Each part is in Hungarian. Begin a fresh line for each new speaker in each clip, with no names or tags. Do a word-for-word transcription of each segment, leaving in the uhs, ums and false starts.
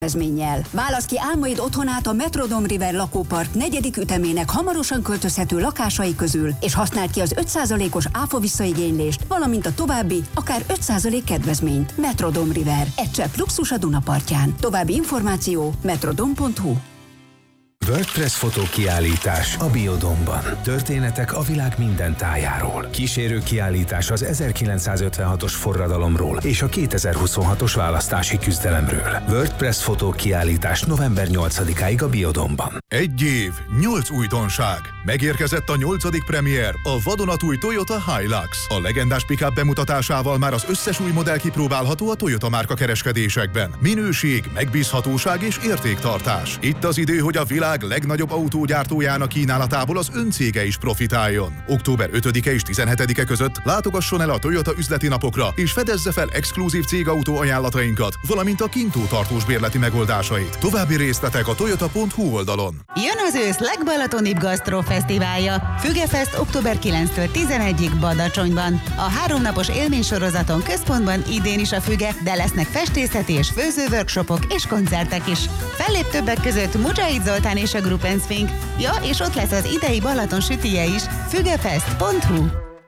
kedvezménnyel. Válasz ki álmaid otthonát a Metrodome River lakópark negyedik ütemének hamarosan költözhető lakásai közül, és használd ki az öt százalékos áfa visszaigénylést, valamint a további, akár öt százalék kedvezményt. Metrodome River. Egy csepp luxus a Dunapartján. További információ metrodome pont hu.
WordPress fotókiállítás a Biodomban. Történetek a világ minden tájáról. Kísérő kiállítás az ezerkilencszázötvenhatos forradalomról és a kétezer-huszonhatos választási küzdelemről. WordPress fotókiállítás november nyolcadikáig a Biodomban.
Egy év, nyolc újdonság. Megérkezett a nyolcadik premier, a vadonatúj Toyota Hilux. A legendás pick-up bemutatásával már az összes új modell kipróbálható a Toyota márka kereskedésekben. Minőség, megbízhatóság és értéktartás. Itt az idő, hogy a világ legnagyobb autógyártójának kínálatából az öncége is profitáljon. október ötödike és tizenhetedike között látogasson el a Toyota üzleti napokra, és fedezze fel exkluzív cégautó ajánlatainkat, valamint a kintó tartós bérleti megoldásait. További részletek a toyota pont hu oldalon.
Jön az ősz legbalatonibb gasztrofesztiválja. Fügefest október kilencedikétől tizenegyedikéig Badacsonyban. A háromnapos élménysorozaton központban idén is a Füge, de lesznek festészeti és főző workshopok és koncertek is. Fellép többek között Mujahid Zoltán és a Group and Swing. Ja, és ott lesz az idei Balaton sütije is. fügefest pont hu.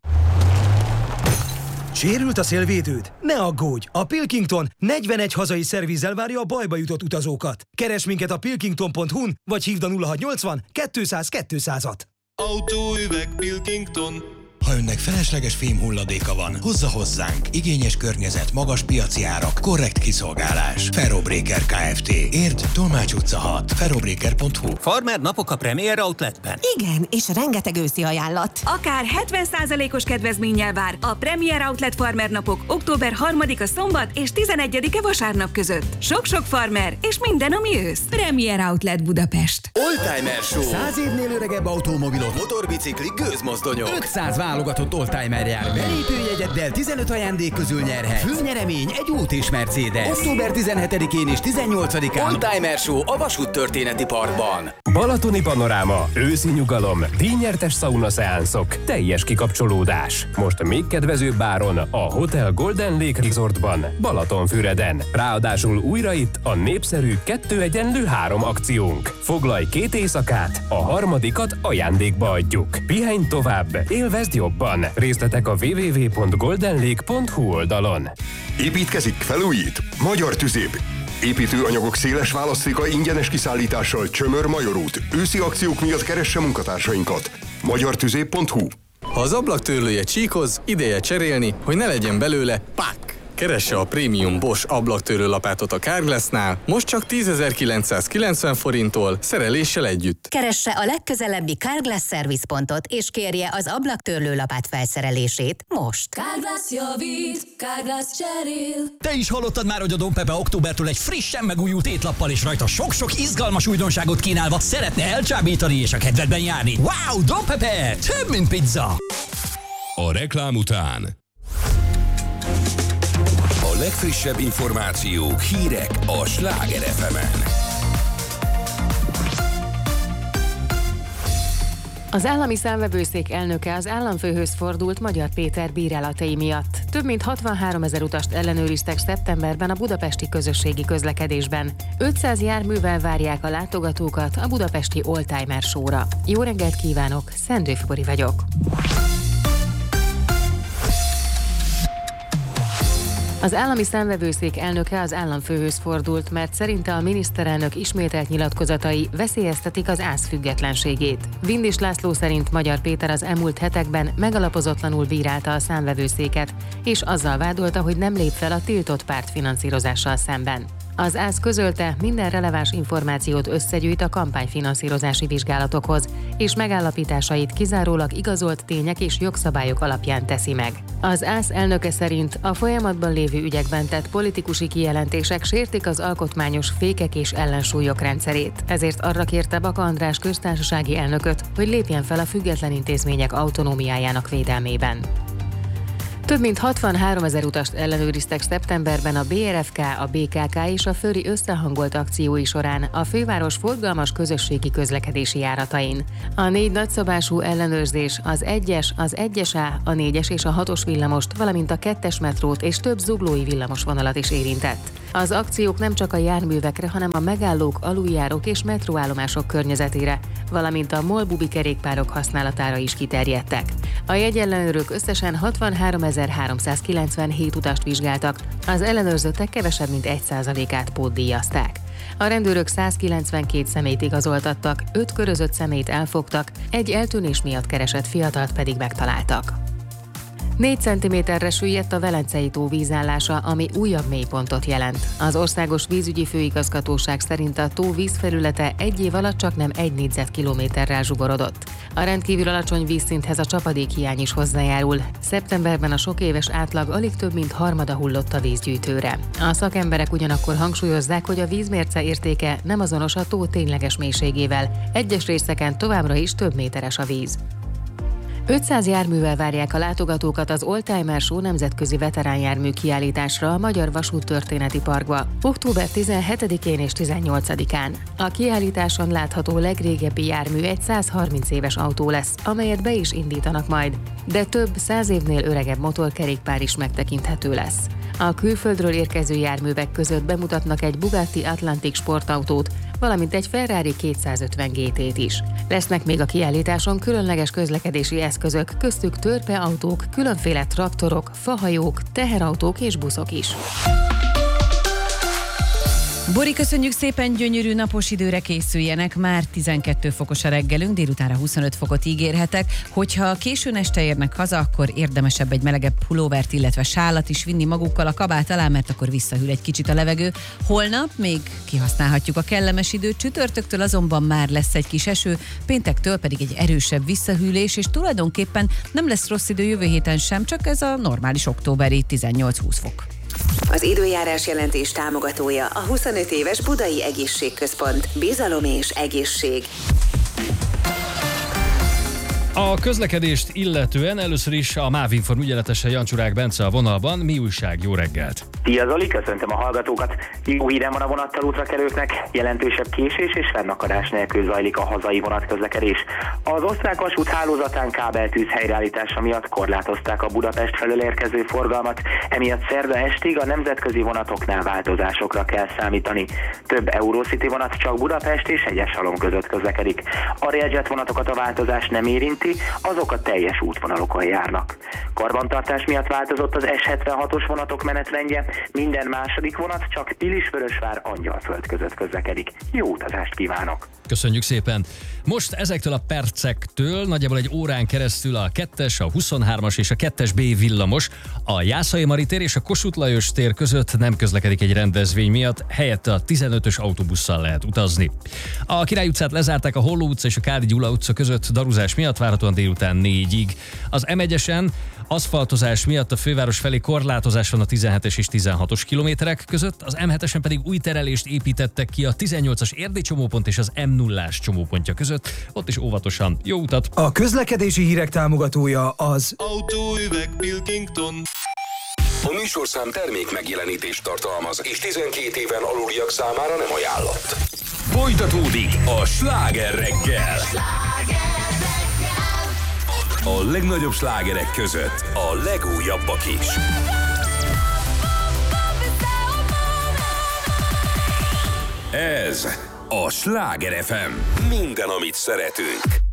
Sérült a szélvédőd? Ne aggódj! A Pilkington negyvenegy hazai szervízzel várja a bajba jutott utazókat. Keresd minket a pilkington pont hu-n, vagy hívd a nulla hatszáznyolcvan kétszáz kétszázat.
Autóüveg Pilkington.
Ha önnek felesleges fém hulladéka van, hozza hozzánk. Igényes környezet, magas piaci árak, korrekt kiszolgálás. Ferrobreaker Kft. Érd, Tolmács utca hat. ferrobreaker pont hu.
Farmer napok a Premier Outletben.
Igen, és rengeteg őszi ajánlat. Akár hetven százalékos kedvezménnyel vár a Premier Outlet Farmer napok október harmadika szombat és tizenegyedike vasárnap között. Sok-sok farmer és minden, ami ősz. Premier Outlet Budapest.
Oldtimer Show.
Száz évnél öregebb automobilok,
motorbicikli, gőzmozdonyok.
ötszáz válogatott oldtimer jár. Belépőjegyeddel tizenöt ajándék közül nyerhet. Főnyeremény egy út és Mercedes. október tizenhetedikén és tizennyolcadikán.
Oldtimer Show a Vasút Történeti Parkban.
Balatoni panoráma, őszi nyugalom, díjnyertes sauna szeánszok, teljes kikapcsolódás. Most még kedvezőbb áron a Hotel Golden Lake Resortban, Balatonfüreden. Ráadásul újra itt a népszerű kettő egyenlő három akciónk. Foglalj két éjszakát, a harmadikat ajándékba adjuk. Pihenj tovább, élvezd jobban. Részletek a double-u double-u double-u pont golden lake pont hu oldalon.
Építkezik, felújít? Magyar Tüzép. Építőanyagok széles választéka ingyenes kiszállítással Csömör Major út. Őszi akciók miatt keresse munkatársainkat. magyar tüzép pont hu.
Ha az ablaktörlője csíkoz, ideje cserélni, hogy ne legyen belőle pák! Keresse a prémium Bosch ablaktörlő lapátot a Carglassnál, most csak tízezer-kilencszázkilencven forinttól, szereléssel együtt.
Keresse a legközelebbi Carglass szervizpontot, és kérje az ablaktörlő lapát felszerelését most.
Carglass javít, Carglass cserél.
Te is hallottad már, hogy a Don Pepe októbertől egy frissen megújult étlappal és rajta sok-sok izgalmas újdonságot kínálva szeretne elcsábítani és a kedvedben járni. Wow, Don Pepe! Több, mint pizza!
A reklám után a legfrissebb információk, hírek a Sláger ef emen.
Az állami számvevőszék elnöke az államfőhöz fordult Magyar Péter bírálatai miatt. Több mint hatvanháromezer utast ellenőriztek szeptemberben a budapesti közösségi közlekedésben. ötszáz járművel várják a látogatókat a budapesti Oldtimer Show-ra. Jó reggelt kívánok, Szendő Fibori vagyok. Az állami számvevőszék elnöke az államfőhöz fordult, mert szerinte a miniszterelnök ismételt nyilatkozatai veszélyeztetik az ÁSZ függetlenségét. Vindis László szerint Magyar Péter az elmúlt hetekben megalapozatlanul bírálta a számvevőszéket, és azzal vádolta, hogy nem lép fel a tiltott pártfinanszírozással szemben. Az ÁSZ közölte, minden releváns információt összegyűjt a kampányfinanszírozási vizsgálatokhoz, és megállapításait kizárólag igazolt tények és jogszabályok alapján teszi meg. Az ÁSZ elnöke szerint a folyamatban lévő ügyekben tett politikusi kijelentések sértik az alkotmányos fékek és ellensúlyok rendszerét. Ezért arra kérte Baka András köztársasági elnököt, hogy lépjen fel a független intézmények autonómiájának védelmében. Több mint hatvanháromezer utast ellenőriztek szeptemberben a bé er ef ká, a bé ká ká és a Föri összehangolt akciói során a főváros forgalmas közösségi közlekedési járatain. A négy nagyszabású ellenőrzés az egyes, az egyes á, a négyes és a hatos villamost, valamint a kettes metrót és több zuglói villamosvonalat is érintett. Az akciók nem csak a járművekre, hanem a megállók, aluljárók és metróállomások környezetére, valamint a molbubi kerékpárok használatára is kiterjedtek. A jegyellenőrök összesen hatvanháromezer-háromszázkilencvenhét utast vizsgáltak, az ellenőrzöttek kevesebb mint egy százalékát pótdíjazták. A rendőrök százkilencvenkét személyt igazoltattak, öt körözött személyt elfogtak, egy eltűnés miatt keresett fiatalt pedig megtaláltak. négy centiméterre süllyedt a Velencei tó vízállása, ami újabb mélypontot jelent. Az Országos Vízügyi Főigazgatóság szerint a tó vízfelülete egy év alatt csaknem egy négyzetkilométerrel zsugorodott. A rendkívül alacsony vízszinthez a csapadékhiány is hozzájárul. Szeptemberben a sok éves átlag alig több mint harmada hullott a vízgyűjtőre. A szakemberek ugyanakkor hangsúlyozzák, hogy a vízmérce értéke nem azonos a tó tényleges mélységével. Egyes részeken továbbra is több méteres a víz. ötszáz járművel várják a látogatókat az Oldtimer Show nemzetközi veteránjármű kiállításra a Magyar Vasúttörténeti Parkba október tizenhetedikén és tizennyolcadikán. A kiállításon látható legrégebbi jármű egy százharminc éves autó lesz, amelyet be is indítanak majd, de több száz évnél öregebb motorkerékpár is megtekinthető lesz. A külföldről érkező járművek között bemutatnak egy Bugatti Atlantic sportautót, valamint egy Ferrari kétszázötven gé té-t is. Lesznek még a kiállításon különleges közlekedési eszközök, köztük törpeautók, különféle traktorok, fahajók, teherautók és buszok is.
Bori, köszönjük szépen, gyönyörű napos időre készüljenek, már tizenkét fokos a reggelünk, délutánra huszonöt fokot ígérhetek. Hogyha későn este érnek haza, akkor érdemesebb egy melegebb pulóvert, illetve sálat is vinni magukkal a kabát alá, mert akkor visszahűl egy kicsit a levegő. Holnap még kihasználhatjuk a kellemes időt, csütörtöktől azonban már lesz egy kis eső, péntektől pedig egy erősebb visszahűlés, és tulajdonképpen nem lesz rossz idő jövő héten sem, csak ez a normális októberi tizennyolc-húsz fok.
Az időjárás jelentés támogatója a huszonöt éves Budai Egészségközpont. Bizalom és egészség.
A közlekedést illetően először is a MÁV Inform ügyeletese Jancsουρák Bence a vonalban. Mi újság? Jó reggelt!
Szia Zoli, köszöntöm a hallgatókat! Jó hírem van a vonattal útrakerülőknek, jelentősebb késés és fennakadás nélkül zajlik a hazai vonatközlekedés. Az osztrák vasút hálózatán kábeltűz helyreállítása miatt korlátozták a Budapest felől érkező forgalmat, emiatt szerda estig a nemzetközi vonatoknál változásokra kell számítani. Több Eurocity vonat csak Budapest és Egyeshalom között közlekedik. A Railjet vonatokat a változás nem érinti, azok a teljes útvonalokon járnak. Karbantartás miatt változott az es hetvenhatos vonatok menetrendje, minden második vonat csak Pilisvörösvár Angyalföld között közlekedik. Jó utazást kívánok!
Köszönjük szépen! Most ezektől a percektől nagyjából egy órán keresztül a kettes, a huszonhármas és a kettes B villamos a Jászai Mari tér és a Kossuth Lajos tér között nem közlekedik egy rendezvény miatt, helyette a tizenötös autóbusszal lehet utazni. A Király utcát lezárták a Holló utca és a Kádi Gyula utca között daruzás miatt várhatóan délután négyig. Az em egyesen aszfaltozás miatt a főváros felé korlátozás van a tizenhetes és tizenhatos kilométerek között, az em hetesen pedig új terelést építettek ki a tizennyolcas Erdély csomópont és az em nullás csomópontja között, ott is óvatosan. Jó utat!
A közlekedési hírek támogatója az
Autóüveg Pilkington.
A műsorszám termék megjelenítést tartalmaz, és tizenkét éven aluliak számára nem ajánlott. Folytatódik a Sláger reggel. A legnagyobb slágerek között a legújabbak is. Ez a Sláger ef em. Minden, amit szeretünk.